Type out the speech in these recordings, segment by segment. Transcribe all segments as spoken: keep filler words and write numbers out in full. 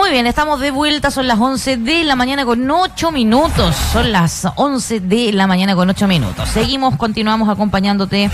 Muy bien, estamos de vuelta, son las once de la mañana con ocho minutos. Son las once de la mañana con ocho minutos. Seguimos, continuamos acompañándote.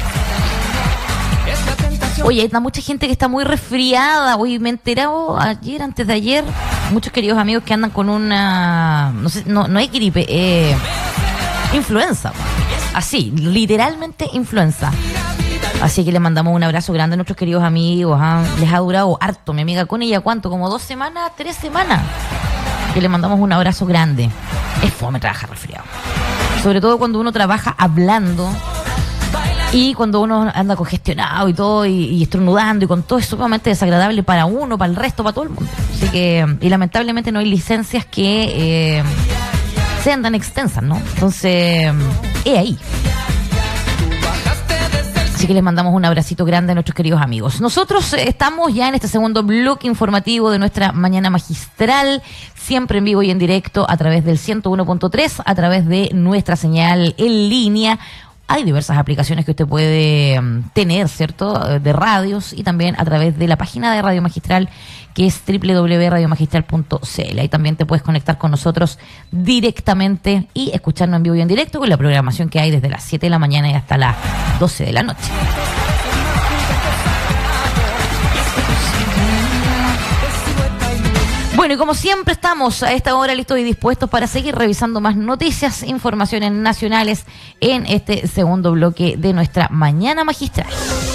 Oye, hay mucha gente que está muy resfriada. Hoy me he enterado ayer, antes de ayer, muchos queridos amigos que andan con una, no sé, no, no es gripe, eh, influenza. Así, literalmente influenza. Así que le mandamos un abrazo grande a nuestros queridos amigos. ¿eh? Les ha durado harto, mi amiga con ella, ¿cuánto? Como dos semanas, tres semanas. Que le mandamos un abrazo grande. Es fome trabajar resfriado. Sobre todo cuando uno trabaja hablando y cuando uno anda congestionado y todo, y, y estornudando y con todo, es sumamente desagradable para uno, para el resto, para todo el mundo. Así que, y lamentablemente no hay licencias que eh, sean tan extensas, ¿no? Entonces, es ahí. Así que les mandamos un abracito grande a nuestros queridos amigos. Nosotros estamos ya en este segundo bloque informativo de nuestra Mañana Magistral, siempre en vivo y en directo a través del ciento uno punto tres, a través de nuestra señal en línea. Hay diversas aplicaciones que usted puede um, tener, ¿cierto?, de radios, y también a través de la página de Radio Magistral, que es doble u doble u doble u punto radio magistral punto c l. Ahí también te puedes conectar con nosotros directamente y escucharnos en vivo y en directo con la programación que hay desde las siete de la mañana y hasta las doce de la noche. Bueno, y como siempre estamos a esta hora listos y dispuestos para seguir revisando más noticias, informaciones nacionales en este segundo bloque de nuestra Mañana Magistral.